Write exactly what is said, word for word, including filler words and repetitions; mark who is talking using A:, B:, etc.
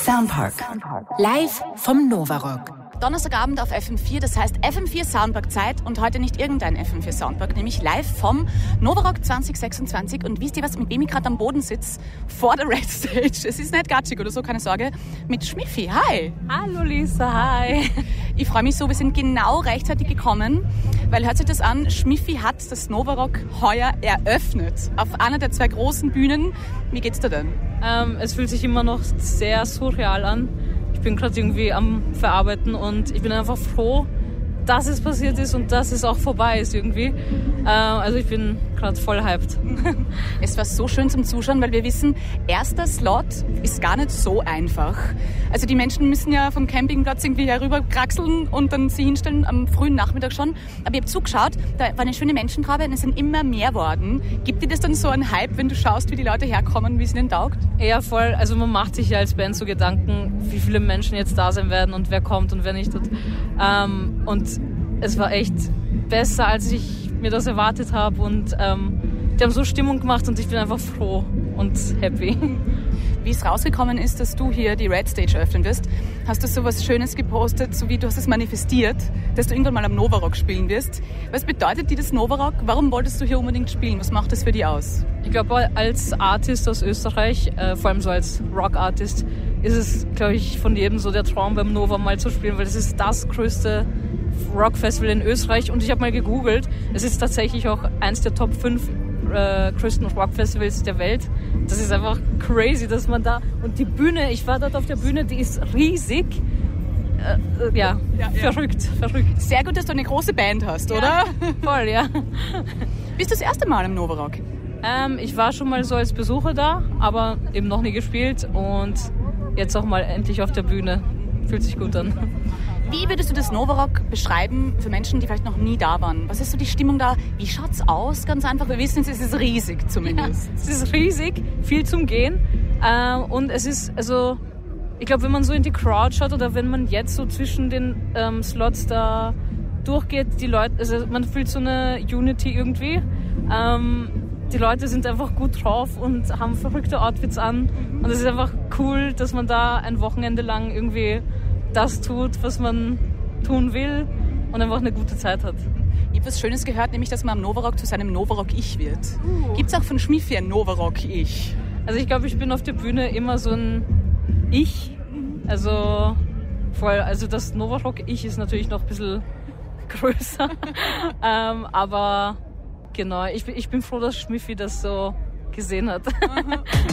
A: Soundpark. Live vom Novarock.
B: Donnerstagabend auf F M vier, das heißt F M vier Soundpark Zeit und heute nicht irgendein F M vier Soundpark, nämlich live vom Novarock zwanzig sechsundzwanzig. Und wisst ihr was, mit wem ich gerade am Boden sitze? Vor der Red Stage. Es ist nicht gatschig oder so, keine Sorge. Mit Schmiffi. Hi.
C: Hallo Lisa, hi.
B: Ich freue mich so, wir sind genau rechtzeitig gekommen, weil hört sich das an, Schmiffi hat das Novarock heuer eröffnet. Auf einer der zwei großen Bühnen. Wie geht's dir denn?
C: Ähm, es fühlt sich immer noch sehr surreal an. Ich bin gerade irgendwie am Verarbeiten und ich bin einfach froh, dass es passiert ist und dass es auch vorbei ist irgendwie. Äh, also ich bin gerade voll hyped.
B: Es war so schön zum Zuschauen, weil wir wissen, erster Slot ist gar nicht so einfach. Also die Menschen müssen ja vom Campingplatz irgendwie herüber kraxeln und dann sie hinstellen am frühen Nachmittag schon. Aber ich habe zugeschaut, da war eine schöne Menschentraube und es sind immer mehr worden. Gibt dir das dann so einen Hype, wenn du schaust, wie die Leute herkommen, wie es ihnen taugt?
C: Ja, voll. Also man macht sich ja als Band so Gedanken, wie viele Menschen jetzt da sein werden und wer kommt und wer nicht. Und, ähm, und es war echt besser, als ich mir das erwartet habe. Und ähm, die haben so Stimmung gemacht und ich bin einfach froh und happy.
B: Wie es rausgekommen ist, dass du hier die Red Stage öffnen wirst, hast du so was Schönes gepostet, so wie du hast es manifestiert, dass du irgendwann mal am Novarock spielen wirst. Was bedeutet dir das Novarock? Warum wolltest du hier unbedingt spielen? Was macht das für dich aus?
C: Ich glaube, als Artist aus Österreich, äh, vor allem so als Rock-Artist, ist es, glaube ich, von jedem so der Traum, beim Nova mal zu spielen, weil es ist das größte Rock-Festival in Österreich. Und ich habe mal gegoogelt, es ist tatsächlich auch eins der Top fünf äh, größten Rock-Festivals der Welt. Das ist einfach crazy, dass man da... Und die Bühne, ich war dort auf der Bühne, die ist riesig. Äh, äh, ja, ja, ja, verrückt, verrückt.
B: Sehr gut, dass du eine große Band hast,
C: ja,
B: oder?
C: Voll, ja.
B: Bist du das erste Mal im Novarock?
C: Ähm, ich war schon mal so als Besucher da, aber eben noch nie gespielt und jetzt auch mal endlich auf der Bühne. Fühlt sich gut an.
B: Wie würdest du das Novarock beschreiben für Menschen, die vielleicht noch nie da waren? Was ist so die Stimmung da? Wie schaut's aus? Ganz einfach, wir wissen, es ist riesig zumindest.
C: Ja, es ist riesig, viel zum Gehen. Ähm, und es ist, also, ich glaube, wenn man so in die Crowd schaut oder wenn man jetzt so zwischen den ähm, Slots da durchgeht, die Leute, also man fühlt so eine Unity irgendwie. Ähm, die Leute sind einfach gut drauf und haben verrückte Outfits an. Und es ist einfach cool, dass man da ein Wochenende lang irgendwie das tut, was man tun will und einfach eine gute Zeit hat.
B: Ich habe was Schönes gehört, nämlich, dass man am Novarock zu seinem Novarock-Ich wird. Uh. Gibt es auch von Schmiffi ein Novarock-Ich?
C: Also ich glaube, ich bin auf der Bühne immer so ein Ich. Also voll, also das Novarock-Ich ist natürlich noch ein bisschen größer. ähm, aber genau, ich, ich bin froh, dass Schmiffi das so gesehen hat.